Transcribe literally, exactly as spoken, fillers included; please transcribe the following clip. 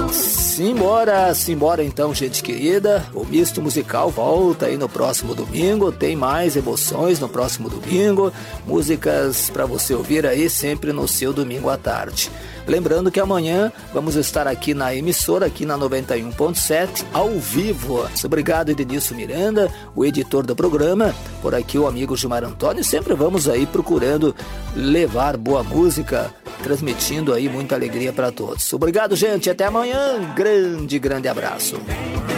Simbora, simbora então, gente querida. O Misto Musical volta aí no próximo domingo. Tem mais emoções no próximo domingo. Músicas para você ouvir aí sempre no seu domingo à tarde. Lembrando que amanhã vamos estar aqui na emissora, aqui na noventa e um ponto sete, ao vivo. Obrigado, Edenício Miranda, o editor do programa. Por aqui o amigo Gilmar Antônio. Sempre vamos aí procurando levar boa música, transmitindo aí muita alegria para todos. Obrigado, gente. Até amanhã. Grande, grande abraço.